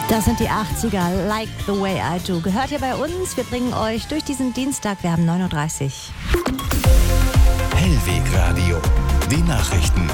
Das sind die 80er, Like the Way I Do. Gehört hier bei uns. Wir bringen euch durch diesen Dienstag. Wir haben 9.30 Uhr. Hellweg Radio. Die Nachrichten.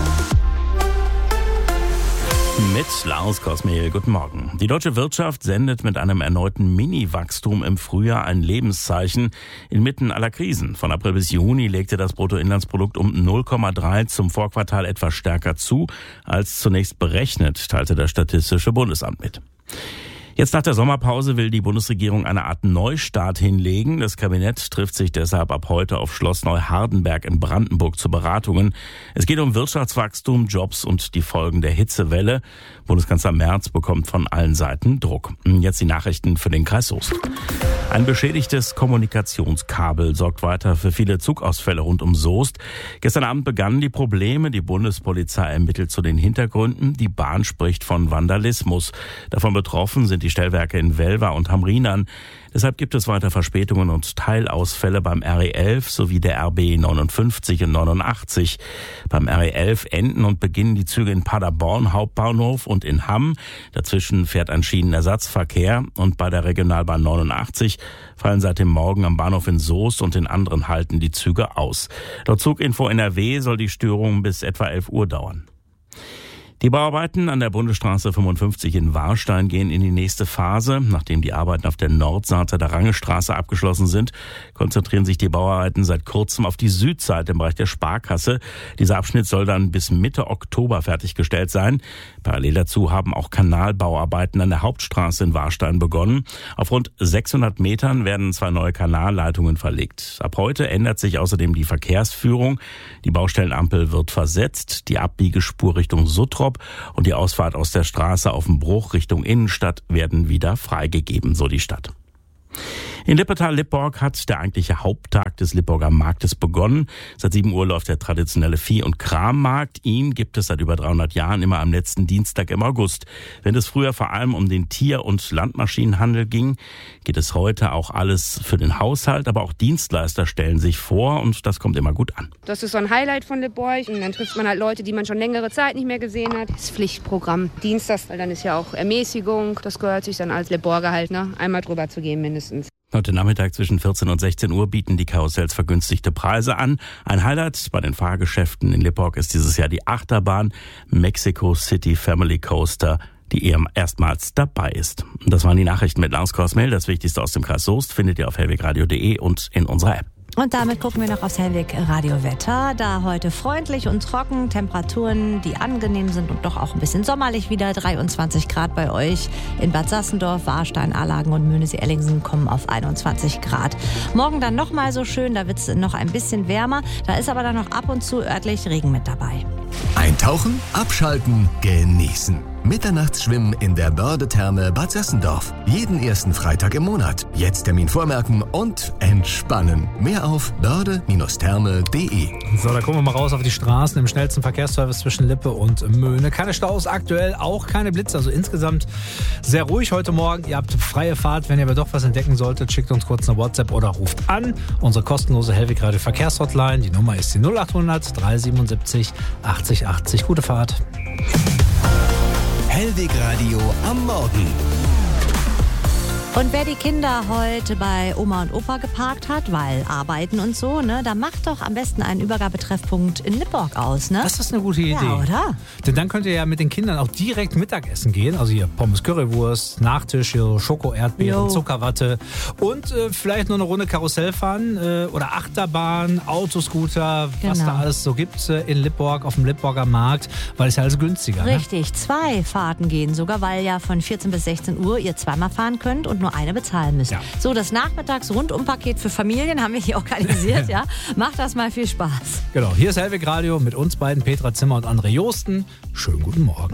Mit Lars Kosmehl, guten Morgen. Die deutsche Wirtschaft sendet mit einem erneuten Mini-Wachstum im Frühjahr ein Lebenszeichen inmitten aller Krisen. Von April bis Juni legte das Bruttoinlandsprodukt um 0,3 zum Vorquartal etwas stärker zu als zunächst berechnet, teilte das Statistische Bundesamt mit. Jetzt nach der Sommerpause will die Bundesregierung eine Art Neustart hinlegen. Das Kabinett trifft sich deshalb ab heute auf Schloss Neuhardenberg in Brandenburg zu Beratungen. Es geht um Wirtschaftswachstum, Jobs und die Folgen der Hitzewelle. Bundeskanzler Merz bekommt von allen Seiten Druck. Jetzt die Nachrichten für den Kreis Soest. Ein beschädigtes Kommunikationskabel sorgt weiter für viele Zugausfälle rund um Soest. Gestern Abend begannen die Probleme. Die Bundespolizei ermittelt zu den Hintergründen. Die Bahn spricht von Vandalismus. Davon betroffen sind die Stellwerke in Welver und Hamrinern. Deshalb gibt es weiter Verspätungen und Teilausfälle beim RE11 sowie der RB 59 und 89. Beim RE11 enden und beginnen die Züge in Paderborn Hauptbahnhof und in Hamm. Dazwischen fährt ein Schienenersatzverkehr und bei der Regionalbahn 89 fallen seit dem Morgen am Bahnhof in Soest und in anderen Halten die Züge aus. Laut Zuginfo NRW soll die Störung bis etwa 11 Uhr dauern. Die Bauarbeiten an der Bundesstraße 55 in Warstein gehen in die nächste Phase. Nachdem die Arbeiten auf der Nordseite der Rangestraße abgeschlossen sind, konzentrieren sich die Bauarbeiten seit kurzem auf die Südseite im Bereich der Sparkasse. Dieser Abschnitt soll dann bis Mitte Oktober fertiggestellt sein. Parallel dazu haben auch Kanalbauarbeiten an der Hauptstraße in Warstein begonnen. Auf rund 600 Metern werden 2 neue Kanalleitungen verlegt. Ab heute ändert sich außerdem die Verkehrsführung. Die Baustellenampel wird versetzt. Die Abbiegespur Richtung Suttrop und die Ausfahrt aus der Straße auf dem Bruch Richtung Innenstadt werden wieder freigegeben, so die Stadt. In Lippertal-Lipborg hat der eigentliche Haupttag des Lipborger Marktes begonnen. Seit 7 Uhr läuft der traditionelle Vieh- und Krammarkt. Ihn gibt es seit über 300 Jahren immer am letzten Dienstag im August. Wenn es früher vor allem um den Tier- und Landmaschinenhandel ging, geht es heute auch alles für den Haushalt. Aber auch Dienstleister stellen sich vor und das kommt immer gut an. Das ist so ein Highlight von Lipborg. Und dann trifft man halt Leute, die man schon längere Zeit nicht mehr gesehen hat. Das Pflichtprogramm Dienstags, weil dann ist ja auch Ermäßigung. Das gehört sich dann als Lipborger halt, ne? Einmal drüber zu gehen mindestens. Heute Nachmittag zwischen 14 und 16 Uhr bieten die Karussells vergünstigte Preise an. Ein Highlight bei den Fahrgeschäften in Lipborg ist dieses Jahr die Achterbahn Mexico City Family Coaster, die erstmals dabei ist. Das waren die Nachrichten mit Lars Kosmehl. Das Wichtigste aus dem Kreis Soest findet ihr auf hellwegradio.de und in unserer App. Und damit gucken wir noch aufs Hellweg Radio Wetter. Da heute freundlich und trocken, Temperaturen, die angenehm sind und doch auch ein bisschen sommerlich wieder. 23 Grad bei euch in Bad Sassendorf, Warstein, Allagen und Möhnesee-Ellingsen kommen auf 21 Grad. Morgen dann noch mal so schön, da wird es noch ein bisschen wärmer. Da ist aber dann noch ab und zu örtlich Regen mit dabei. Eintauchen, abschalten, genießen. Mitternachtsschwimmen in der Börde-Therme Bad Sassendorf. Jeden ersten Freitag im Monat. Jetzt Termin vormerken und entspannen. Mehr auf börde-therme.de. So, da gucken wir mal raus auf die Straßen im schnellsten Verkehrsservice zwischen Lippe und Möhne. Keine Staus aktuell, auch keine Blitze. Also insgesamt sehr ruhig heute Morgen. Ihr habt freie Fahrt. Wenn ihr aber doch was entdecken solltet, schickt uns kurz eine WhatsApp oder ruft an. Unsere kostenlose Hellweg Radio Verkehrshotline. Die Nummer ist die 0800 377 80 80. Gute Fahrt. Hellweg Radio am Morgen. Und wer die Kinder heute bei Oma und Opa geparkt hat, weil arbeiten und so, ne, da macht doch am besten einen Übergabetreffpunkt in Lipborg aus, ne? Das ist eine gute Idee. Ja, oder? Denn dann könnt ihr ja mit den Kindern auch direkt Mittagessen gehen. Also hier Pommes Currywurst, Nachtisch, hier Schoko-Erdbeeren, Zuckerwatte und vielleicht noch eine Runde Karussell fahren oder Achterbahn, Autoscooter, was da alles so gibt in Lipborg, auf dem Lipborger Markt, weil es ja alles günstiger. Richtig, 2 Fahrten gehen sogar, weil ja von 14 bis 16 Uhr ihr zweimal fahren könnt und nur eine bezahlen müsst. Ja. So, das Nachmittags-Rundumpaket für Familien haben wir hier organisiert, ja. Macht das mal viel Spaß. Genau, hier ist Hellweg Radio mit uns beiden, Petra Zimmer und André Josten. Schönen guten Morgen.